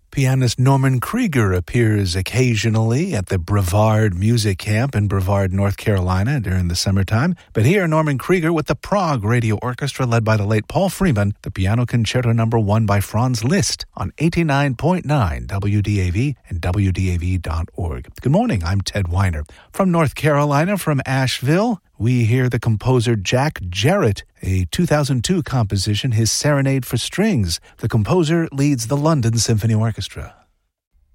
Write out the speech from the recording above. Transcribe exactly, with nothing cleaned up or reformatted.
Pianist Norman Krieger appears occasionally at the Brevard Music Camp in Brevard, North Carolina during the summertime. But here, Norman Krieger with the Prague Radio Orchestra led by the late Paul Freeman, the Piano Concerto Number One by Franz Liszt on eighty-nine point nine W D A V and W D A V dot org. Good morning, I'm Ted Weiner. From North Carolina, from Asheville, we hear the composer Jack Jarrett, a two thousand two composition, his Serenade for Strings. The composer leads the London Symphony Orchestra.